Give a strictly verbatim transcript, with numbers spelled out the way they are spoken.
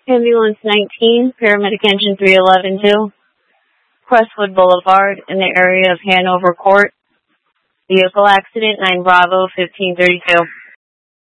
Ambulance nineteen, paramedic engine three eleven two, Crestwood Boulevard in the area of Hanover Court. Vehicle accident, nine Bravo, fifteen thirty-two.